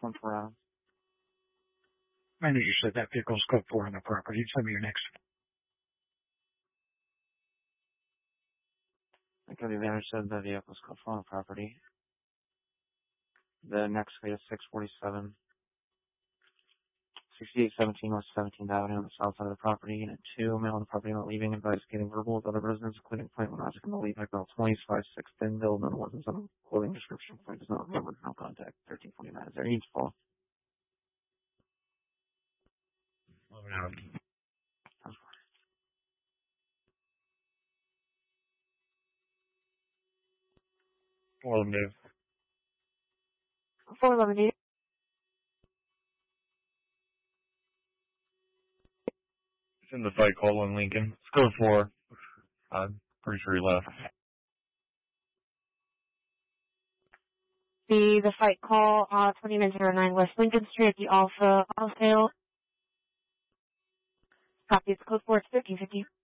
1-4 I knew you said that vehicle's code 4 on the property. Tell me your next. I could be managed said the vehicle's code 4 on the property. The next way is 647. 6817 West 17th Avenue on the south side of the property. Unit 2, male on the property not leaving, advised getting verbal with other residents, including point when asking to leave. Male 20s, 5'6", thin build, none wasn't on clothing description. Point does not remember. No contact. 1349 is there. Needs fall. Well, move. 411. It's in the fight call on Lincoln. It's code 4. I'm pretty sure he left. The fight call, 2909 West Lincoln Street, the Alpha Auto Sale. Copy, it's code 4, it's 1350.